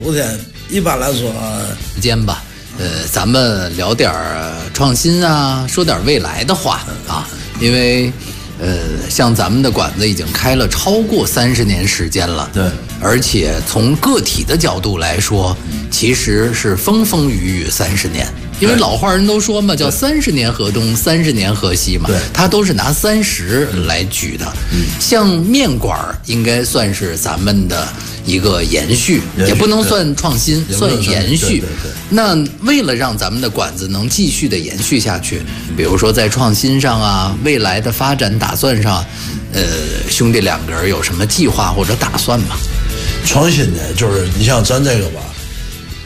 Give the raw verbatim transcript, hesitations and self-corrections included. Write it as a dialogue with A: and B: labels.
A: 昨天一般来说
B: 时间吧，呃，咱们聊点创新啊，说点未来的话啊，因为呃，像咱们的馆子已经开了超过三十年时间了，
A: 对，
B: 而且从个体的角度来说，其实是风风雨雨三十年。因为老话人都说嘛，叫三十年河东，三十年河西嘛，
A: 对，
B: 它都是拿三十来举的。嗯，像面馆应该算是咱们的一个延续，
A: 延续
B: 也不能算创新，算延续。
A: 对对对。
B: 那为了让咱们的馆子能继续的延续下去，比如说在创新上啊，未来的发展打算上，呃，兄弟两个人有什么计划或者打算吗？
A: 创新呢，就是你像咱这个吧。